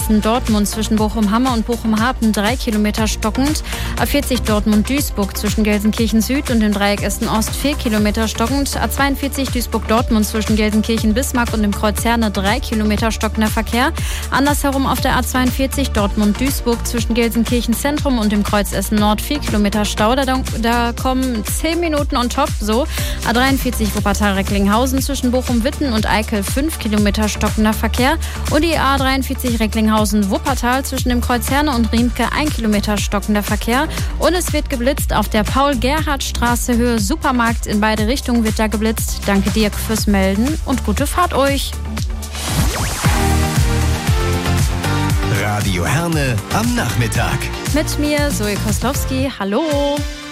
Essen-Dortmund zwischen Bochum-Hammer und Bochum-Hapen 3 Kilometer stockend. A40 Dortmund-Duisburg zwischen Gelsenkirchen-Süd und dem Dreieck Essen-Ost 4 Kilometer stockend. A42 Duisburg-Dortmund zwischen Gelsenkirchen-Bismarck und dem Kreuz Herne 3 Kilometer stockender Verkehr. Andersherum auf der A42 Dortmund-Duisburg zwischen Gelsenkirchen-Zentrum und dem Kreuz Essen-Nord 4 Kilometer Stau. Da kommen 10 Minuten on top. So, A43 Wuppertal-Recklinghausen zwischen Bochum-Witten und Eickel 5 Kilometer stockender Verkehr. Und die A43 Recklinghausen-Wuppertal zwischen dem Kreuz Herne und Riemke 1 Kilometer stockender Verkehr. Und es wird geblitzt auf der Paul-Gerhardt-Straße Höhe Supermarkt. In beide Richtungen wird da geblitzt. Danke Dirk fürs Melden und gute Fahrt euch. Radio Herne am Nachmittag. Mit mir Zoe Koslowski. Hallo.